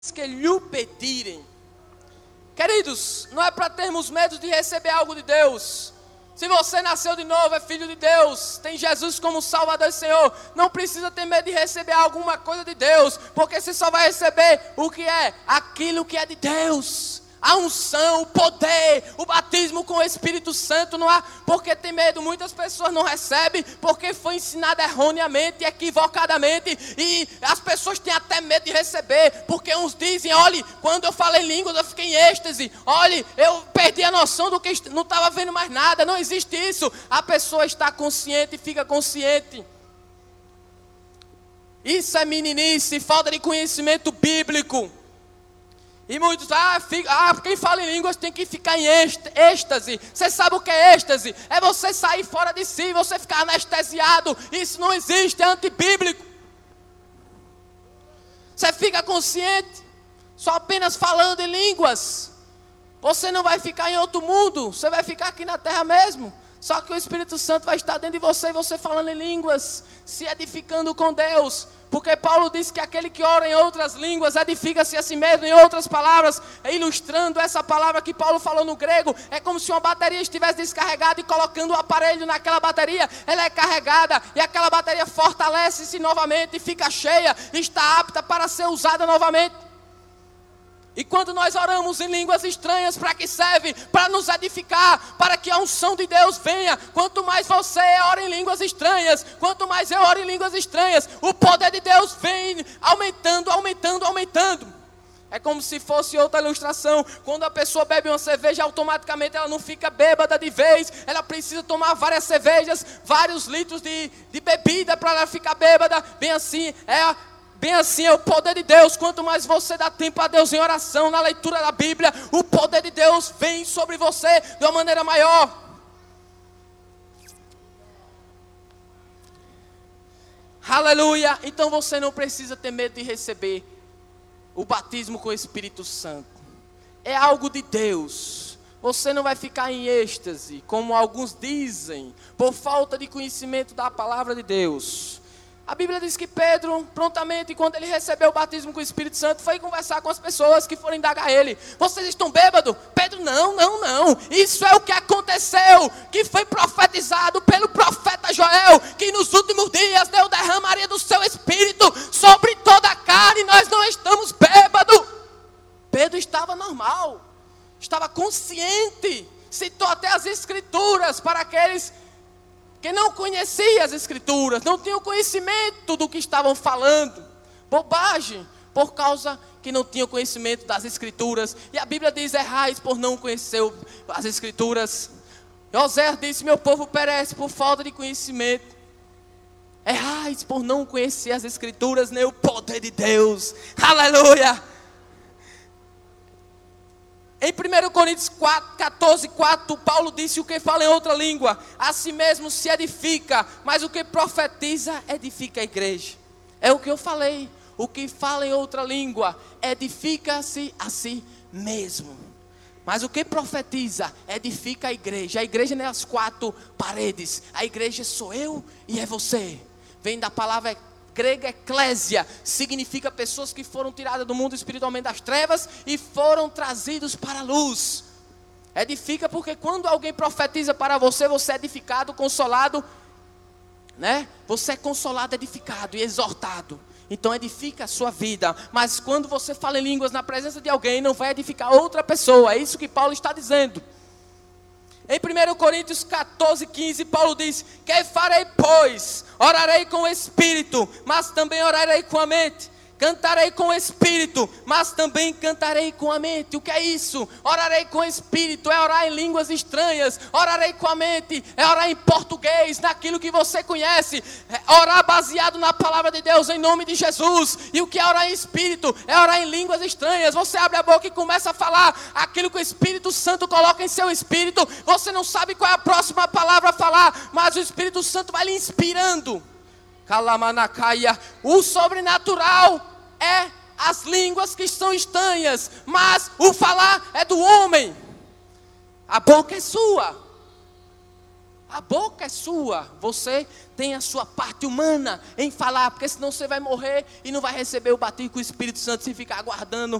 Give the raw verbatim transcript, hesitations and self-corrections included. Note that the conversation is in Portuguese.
que lhe pedirem. Queridos, não é para termos medo de receber algo de Deus. Se você nasceu de novo, é filho de Deus, tem Jesus como Salvador e Senhor, não precisa ter medo de receber alguma coisa de Deus, porque você só vai receber o que é, aquilo que é de Deus. A unção, o poder, o batismo com o Espírito Santo, não há porque tem medo. Muitas pessoas não recebem porque foi ensinado erroneamente, equivocadamente, e as pessoas têm até medo de receber, porque uns dizem, olhe, quando eu falei línguas eu fiquei em êxtase, olhe, eu perdi a noção do que, não estava vendo mais nada. Não existe isso. A pessoa está consciente e fica consciente. Isso é meninice, falta de conhecimento bíblico. E muitos, ah, fica, ah, quem fala em línguas tem que ficar em êxtase. Você sabe o que é êxtase? É você sair fora de si, você ficar anestesiado. Isso não existe, é antibíblico. Você fica consciente, só apenas falando em línguas. Você não vai ficar em outro mundo, você vai ficar aqui na terra mesmo. Só que o Espírito Santo vai estar dentro de você, e você falando em línguas, se edificando com Deus. Porque Paulo diz que aquele que ora em outras línguas edifica-se a si mesmo. Em outras palavras, ilustrando essa palavra que Paulo falou no grego, é como se uma bateria estivesse descarregada e colocando o aparelho naquela bateria, ela é carregada e aquela bateria fortalece-se novamente e fica cheia, está apta para ser usada novamente. E quando nós oramos em línguas estranhas, para que serve? Para nos edificar, para que a unção de Deus venha. Quanto mais você ora em línguas estranhas, quanto mais eu oro em línguas estranhas, o poder de Deus vem aumentando, aumentando, aumentando. É como se fosse outra ilustração. Quando a pessoa bebe uma cerveja, automaticamente ela não fica bêbada de vez. Ela precisa tomar várias cervejas, vários litros de, de bebida para ela ficar bêbada. Bem assim, é a Bem assim é o poder de Deus. Quanto mais você dá tempo a Deus em oração, na leitura da Bíblia, o poder de Deus vem sobre você de uma maneira maior. Aleluia! Então você não precisa ter medo de receber o batismo com o Espírito Santo. É algo de Deus. Você não vai ficar em êxtase, como alguns dizem, por falta de conhecimento da palavra de Deus. A Bíblia diz que Pedro, prontamente, quando ele recebeu o batismo com o Espírito Santo, foi conversar com as pessoas que foram indagar ele. Vocês estão bêbados? Pedro, não, não, não. Isso é o que aconteceu, que foi profetizado pelo profeta Joel, que nos últimos dias Deus derramaria do seu Espírito sobre toda a carne. Nós não estamos bêbados. Pedro estava normal, estava consciente, citou até as Escrituras para aqueles que não conhecia as Escrituras, não tinha o conhecimento do que estavam falando. Bobagem, por causa que não tinha o conhecimento das Escrituras. E a Bíblia diz, errais por não conhecer as Escrituras. Oséias disse, meu povo perece por falta de conhecimento. Errais por não conhecer as Escrituras, nem o poder de Deus. Aleluia! Em primeiro Coríntios quatro, catorze, quatro, Paulo disse, o que fala em outra língua, a si mesmo se edifica, mas o que profetiza, edifica a igreja. É o que eu falei, o que fala em outra língua, edifica-se a si mesmo. Mas o que profetiza, edifica a igreja. A igreja não é as quatro paredes, a igreja sou eu e é você. Vem da palavra grega eclésia, significa pessoas que foram tiradas do mundo espiritualmente das trevas e foram trazidos para a luz. Edifica porque quando alguém profetiza para você, você é edificado, consolado, né? Você é consolado, edificado e exortado. Então edifica a sua vida. Mas quando você fala em línguas na presença de alguém, não vai edificar outra pessoa. É isso que Paulo está dizendo. Em primeiro Coríntios catorze, quinze, Paulo diz, que farei, pois? Orarei com o Espírito, mas também orarei com a mente. Cantarei com o Espírito, mas também cantarei com a mente. O que é isso? Orarei com o Espírito, é orar em línguas estranhas. Orarei com a mente, é orar em português, naquilo que você conhece. É orar baseado na palavra de Deus, em nome de Jesus. E o que é orar em Espírito? É orar em línguas estranhas. Você abre a boca e começa a falar aquilo que o Espírito Santo coloca em seu espírito. Você não sabe qual é a próxima palavra a falar, mas o Espírito Santo vai lhe inspirando. Kalamanakaia, o sobrenatural é as línguas que são estranhas, mas o falar é do homem. A boca é sua, A boca é sua, você tem a sua parte humana em falar, porque senão você vai morrer e não vai receber o batismo com o Espírito Santo se ficar aguardando